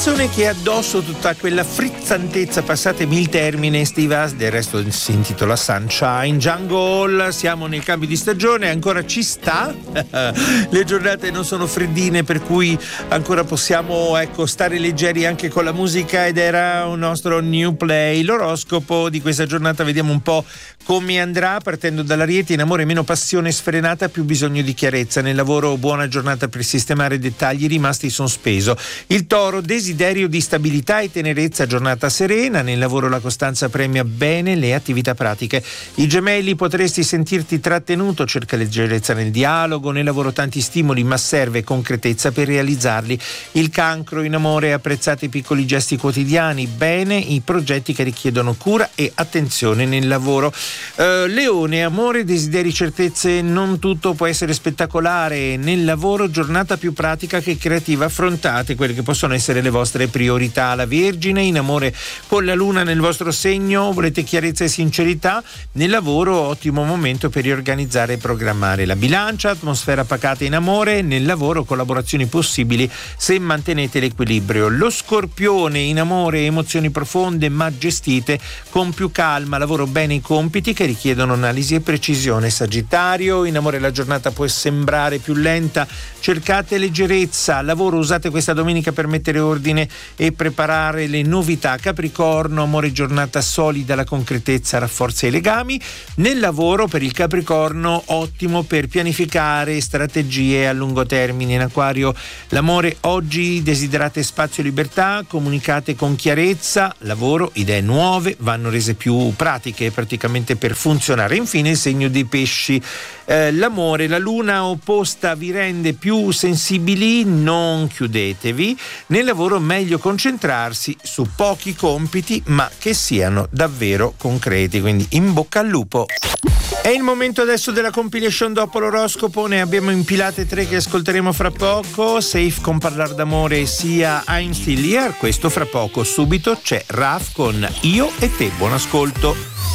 canzone che ha addosso tutta quella frizzantezza, passatemi il termine, estiva, del resto si intitola Sunshine. Jungle, siamo nel cambio di stagione, ancora ci sta, le giornate non sono freddine, per cui ancora possiamo stare leggeri anche con la musica, ed era un nostro new play. L'oroscopo di questa giornata, vediamo un po' come andrà, partendo dall'Ariete. In amore meno passione sfrenata, più bisogno di chiarezza. Nel lavoro buona giornata per sistemare dettagli rimasti in sospeso. Il Toro, desiderio di stabilità e tenerezza, giornata serena. Nel lavoro la costanza premia bene le attività pratiche. I Gemelli, potresti sentirti trattenuto, cerca leggerezza nel dialogo. Nel lavoro tanti stimoli, ma serve concretezza per realizzarli. Il Cancro, in amore apprezzate i piccoli gesti quotidiani, bene i progetti che richiedono cura e attenzione nel lavoro. Leone, amore, desideri, certezze, non tutto può essere spettacolare. Nel lavoro giornata più pratica che creativa, affrontate quelle che possono essere le vostre priorità. La Vergine, in amore con la luna nel vostro segno, volete chiarezza e sincerità. Nel lavoro ottimo momento per riorganizzare e programmare. La Bilancia, atmosfera pacata in amore. Nel lavoro collaborazioni possibili se mantenete l'equilibrio. Lo Scorpione, in amore emozioni profonde ma gestite con più calma. Lavoro bene i compiti che richiedono analisi e precisione. Sagittario, in amore la giornata può sembrare più lenta, cercate leggerezza. Al lavoro usate questa domenica per mettere ordine e preparare le novità. Capricorno, amore giornata solida, la concretezza rafforza i legami. Nel lavoro per il Capricorno ottimo per pianificare strategie a lungo termine. In Acquario, l'amore oggi desiderate spazio e libertà, comunicate con chiarezza. Lavoro, idee nuove vanno rese più pratiche praticamente per funzionare. Infine il segno dei Pesci, l'amore, la luna opposta vi rende più sensibili, non chiudetevi. Nel lavoro meglio concentrarsi su pochi compiti ma che siano davvero concreti, quindi in bocca al lupo. È il momento adesso della compilation dopo l'oroscopo, ne abbiamo impilate 3 che ascolteremo fra poco. Safe con Parlar d'amore, sia I'm Still Here. Questo fra poco. Subito c'è Raf con Io e te. Buon ascolto.